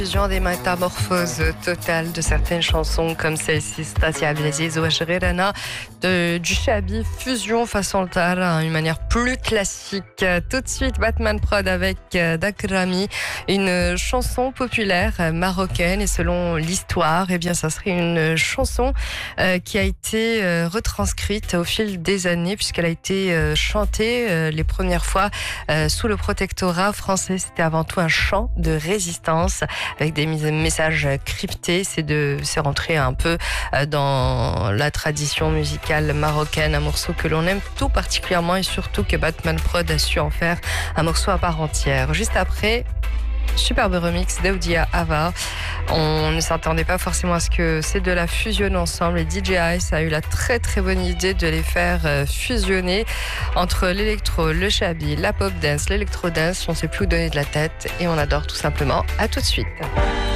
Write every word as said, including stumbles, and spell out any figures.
Fusion des métamorphoses totales de certaines chansons comme celle-ci, Stasia Blaziz ou Ashrirana, de du Shabi, fusion façon Tara, une manière plus classique. Tout de suite, Batman Prod avec Dakrami, une chanson populaire marocaine et selon l'histoire, eh bien, ça serait une chanson euh, qui a été euh, retranscrite au fil des années puisqu'elle a été euh, chantée euh, les premières fois euh, sous le protectorat français. C'était avant tout un chant de résistance avec des messages cryptés. C'est de, c'est rentré un peu dans la tradition musicale marocaine, un morceau que l'on aime tout particulièrement et surtout que Batman Prod a su en faire un morceau à part entière. Juste après, superbe remix d'Audia Ava. On ne s'attendait pas forcément à ce que ces deux-là fusionnent ensemble et D J Ice a eu la très très bonne idée de les faire fusionner entre l'électro, le shabi, la pop dance, l'électro dance. On ne sait plus où donner de la tête et on adore tout simplement. À tout de suite.